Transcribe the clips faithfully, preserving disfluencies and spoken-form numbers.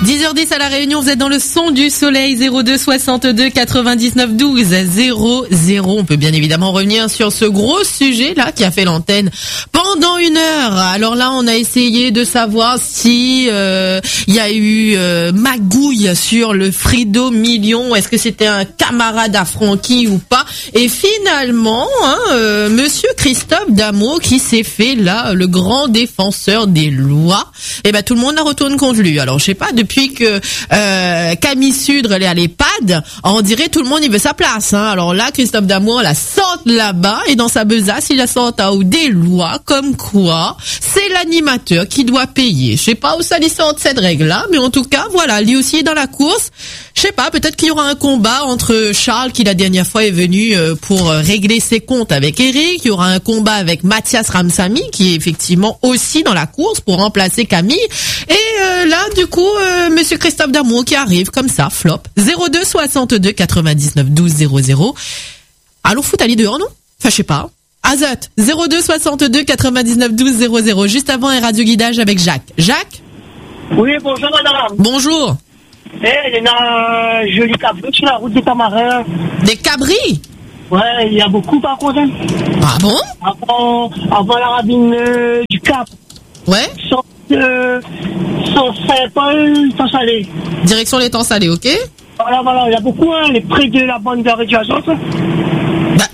dix heures dix à La Réunion, vous êtes dans le son du soleil. Zéro deux soixante-deux quatre-vingt-dix-neuf douze zéro zéro. On peut bien évidemment revenir sur ce gros sujet là qui a fait l'antenne pendant une heure. Alors là, on a essayé de savoir si euh, il y a eu euh, magouille sur le Frido Million. Est-ce que c'était un camarade à Francky ou pas? Et finalement, hein, euh, Monsieur Christophe Damour qui s'est fait là le grand défenseur des lois. Et ben tout le monde la retourne contre lui. Alors je sais pas, depuis que euh, Camille Sudre elle est à l'EHPAD, on dirait tout le monde il veut sa place. Hein. Alors là, Christophe Damour la sorte là-bas et dans sa besace il la sort à ou des lois comme quoi c'est l'animateur qui doit payer. Je sais pas où ça lui sort cette règle-là, mais en tout cas voilà, lui aussi est dans la course. Je sais pas, peut-être qu'il y aura un combat entre Charles qui la dernière fois est venu pour régler ses comptes avec Eric. Il y aura un combat avec Mathias Ramsamy qui est effectivement aussi dans la course pour remplacer Camille. Et euh, là, du coup, euh, Monsieur Christophe Damour qui arrive comme ça, flop. Zéro deux soixante-deux quatre-vingt-dix-neuf douze zéro zéro. Allô, foot, allez dehors, non? Enfin, je sais pas. Azot, zéro deux soixante-deux quatre-vingt-dix-neuf douze zéro zéro. Juste avant un radio guidage avec Jacques. Jacques? Oui, bonjour madame. Bonjour. Eh, il y a un joli cabri sur la route des Tamarins. Des cabris? Ouais, il y a beaucoup par contre. Ah bon? Avant, avant la ravine euh, du Cap. Ouais. Sans, euh, sans Saint-Paul, sans Salé. Direction l'étang Salé, ok? Voilà, voilà, il y a beaucoup, hein, les près de la bande d'arrêt du Azot. Bah.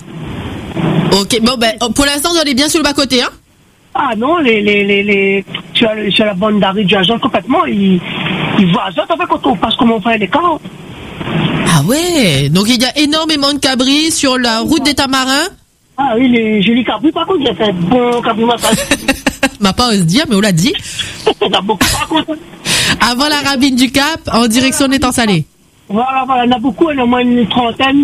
Ok, bon, ben, pour l'instant, on est bien sur le bas-côté, hein? Ah non, les, les, les, les, sur, la, sur la bande d'arrêt du Azot, complètement, ils, ils voient Azot, en fait, quand on passe comme on fait les camps. Ah ouais, donc il y a énormément de cabris sur la route des Tamarins. Ah oui, les jolis cabris, par contre, il y a fait un bon cabri massage. M'a pas osé dire, mais on l'a dit. Il y a beaucoup, par contre. Avant la ravine du Cap, en direction de l'étang Salé. Voilà, voilà, il y en a beaucoup, il y en a au moins une trentaine.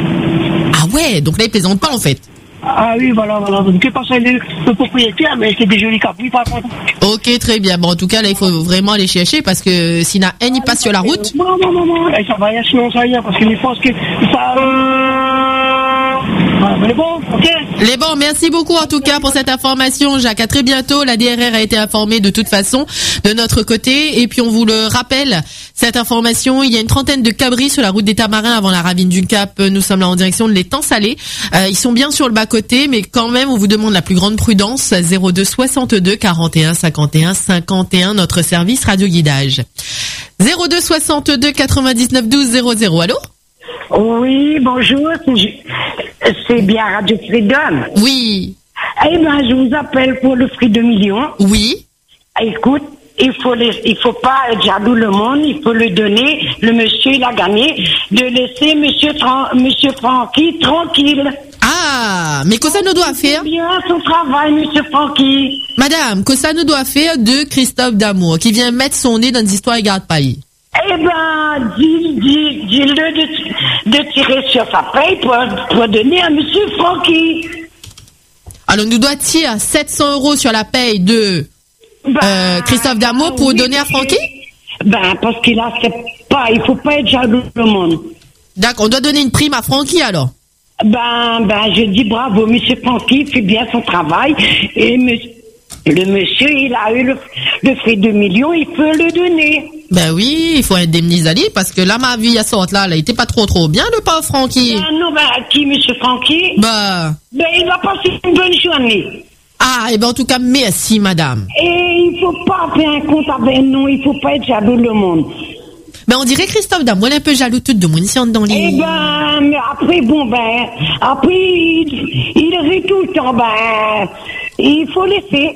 Ah ouais, donc là, ils plaisantent pas, en fait. Ah oui, voilà, voilà. Donc, je pense que le, le propriétaire, mais c'est des jolis cabris, par contre. Ok, très bien. Bon, en tout cas, là, il faut vraiment aller chercher parce que s'il y en a un, il passe sur la route. Non, non, non, non. Ça va rien, sinon ça rien, parce que je pense que ça... Voilà, mais bon, ok. Les bons, merci beaucoup en tout cas pour cette information, Jacques. À très bientôt. La D R R a été informée de toute façon de notre côté. Et puis on vous le rappelle, cette information, il y a une trentaine de cabris sur la route des Tamarins avant la ravine du Cap. Nous sommes là en direction de l'étang Salé. Euh, ils sont bien sur le bas-côté, mais quand même, on vous demande la plus grande prudence. Zéro deux soixante-deux quarante et un cinquante et un cinquante et un, notre service radio guidage. Zéro deux soixante-deux quatre-vingt-dix-neuf douze zéro zéro. Allô? Oui, bonjour, c'est, c'est bien Radio Freedom. Oui. Eh ben, je vous appelle pour le Frido Million. Oui. Écoute, il faut les, il faut pas être jaloux le monde, il faut le donner. Le monsieur, il a gagné, de laisser monsieur, Tran, monsieur Francky tranquille. Ah, mais que ça nous doit faire? Bien son travail, monsieur Francky. Madame, que ça nous doit faire de Christophe Damour, qui vient mettre son nez dans des histoires et garde pays. Eh ben, dis, dis, dis-le de, de tirer sur sa paye pour, pour donner à monsieur Francky. Alors, nous doit tirer sept cents euros sur la paye de ben, euh, Christophe Damour pour oui, donner à Francky? Ben, parce qu'il a fait pas, il faut pas être jaloux le monde. D'accord, on doit donner une prime à Francky alors? Ben, ben, je dis bravo, monsieur Francky fait bien son travail et monsieur, le monsieur, il a eu le, le Frido Million, il peut le donner. Ben oui, il faut indemniser Ali parce que là, ma vie à sorte là, elle était pas trop trop bien, le pauvre Francky. Ben non, ben, qui, monsieur Francky? Ben. Ben, il va passer une bonne journée. Ah, et ben en tout cas, merci, madame. Et il faut pas faire un compte avec nous, il faut pas être jaloux le monde. Ben on dirait Christophe Damour, est un peu jaloux toute de mon ici dans les... Eh ben, mais après, bon, ben, après, il, il rit tout le temps, ben, il faut laisser.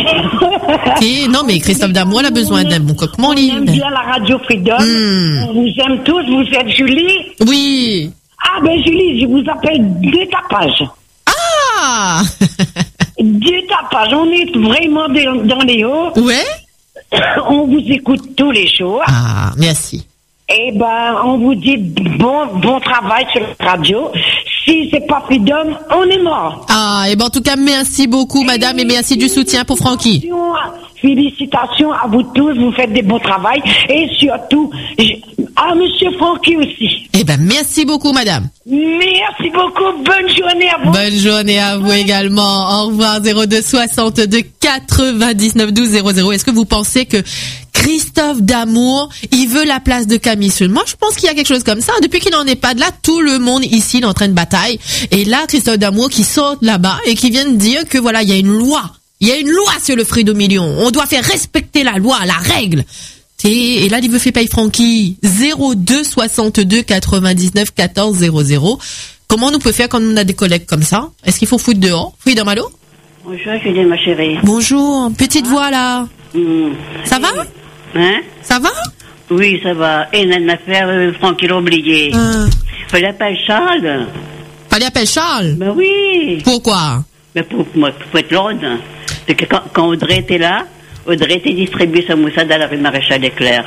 Okay, non, mais Christophe Damour a besoin d'un bon coquement libre. On aime bien la Radio Freedom. Mm. On vous aime tous, vous êtes Julie? Oui. Ah, ben Julie, je vous appelle Détapage. Ah. Détapage, on est vraiment dans les hauts. Ouais. On vous écoute tous les jours. Ah, merci. Eh ben, on vous dit bon, bon travail sur la radio. Si c'est pas Freedom, on est mort. Ah, et ben en tout cas, merci beaucoup, madame, et, et merci du soutien pour Francky. Félicitations à vous tous, vous faites des bons travail. Et surtout, à monsieur Francky aussi. Eh ben, merci beaucoup, madame. Merci beaucoup, bonne journée à vous. Bonne journée à vous également. Au revoir, zéro deux soixante-deux quatre-vingt-dix-neuf douze zéro zéro. Est-ce que vous pensez que Christophe Damour, il veut la place de Camille Seul. Moi, je pense qu'il y a quelque chose comme ça. Depuis qu'il n'en est pas de là, tout le monde ici est en train de bataille. Et là, Christophe Damour qui saute là-bas et qui vient de dire que voilà, il y a une loi. Il y a une loi sur le Fredo Million. On doit faire respecter la loi, la règle. Et, et là, il veut faire payer Francky. zéro deux soixante-deux quatre-vingt-dix-neuf quatorze zéro zéro. Comment on peut faire quand on a des collègues comme ça? Est-ce qu'il faut foutre dehors? Freedom, allô? Bonjour, Julie, ma chérie. Bonjour, petite ah. voix là. Mmh. Ça va? Hein? Ça va? Oui, ça va. Et une affaire, euh, Francky l'a oublié. Euh. Fallait appeler Charles. Fallait appeler Charles? Ben oui. Pourquoi? Ben pour, pour, pour être l'ordre. C'est que quand, quand Audrey était là, Audrey était distribuée sa moussade à la rue Maréchal Leclerc.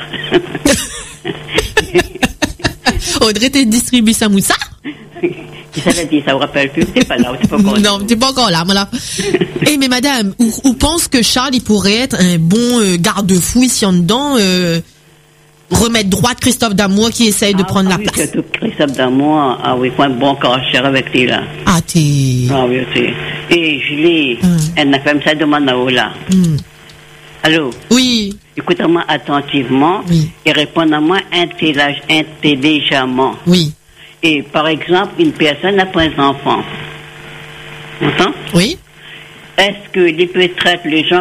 Audrey était distribuée sa moussade? Qui ça l'a dit, ça vous rappelle plus? T'es pas là, t'es pas encore là. Non, t'es pas encore là, voilà. Eh, mais madame, où, où pense que Charles, il pourrait être un bon euh, garde-fou ici en dedans, euh, remettre droit de Christophe Damour qui essaye de ah, prendre ah, la oui, place? Surtout Christophe Damour, ah oui, il faut un bon cachère avec lui, là. Ah, t'es... Ah oui, t'es... Et Julie, hum. Elle n'a fait ça demande à là. Hum. Allô? Oui. Écoute-moi attentivement oui. Et réponds-moi intelligemment. Oui. Et par exemple, une personne n'a pas un enfant. Entends? Oui. Est-ce que les peut-être les gens